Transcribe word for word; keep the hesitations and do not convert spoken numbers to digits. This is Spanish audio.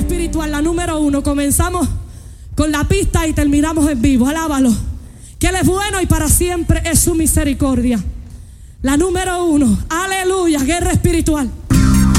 espiritual, la número uno. Comenzamos con la pista y terminamos en vivo. Alábalo. Que Él es bueno y para siempre es su misericordia. La número uno. Aleluya. Guerra espiritual.